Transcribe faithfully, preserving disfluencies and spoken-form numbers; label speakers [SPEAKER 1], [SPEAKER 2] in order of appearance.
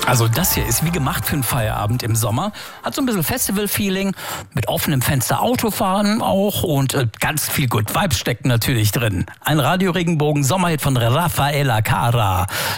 [SPEAKER 1] Also das hier ist wie gemacht für einen Feierabend im Sommer. Hat so ein bisschen Festival-Feeling, mit offenem Fenster Autofahren auch und äh, ganz viel Good Vibes steckt natürlich drin. Ein Radio Regenbogen Sommerhit von Raffaella Cara.